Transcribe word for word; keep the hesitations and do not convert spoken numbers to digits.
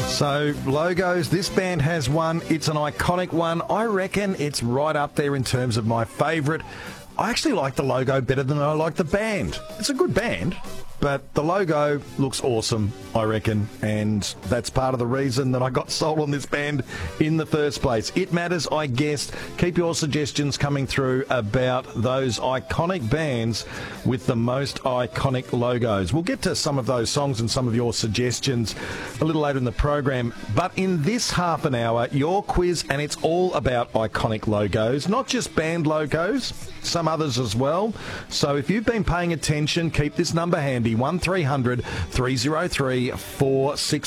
So, logos, this band has one. It's an iconic one. I reckon it's right up there in terms of my favourite. I actually like the logo better than I like the band. It's a good band, but the logo looks awesome, I reckon, and that's part of the reason that I got sold on this band in the first place. It Matters, I guessed. Keep your suggestions coming through about those iconic bands with the most iconic logos. We'll get to some of those songs and some of your suggestions a little later in the program, but in this half an hour, your quiz, and it's all about iconic logos, not just band logos, some others as well. So if you've been paying attention, keep this number handy, one three hundred three oh three four six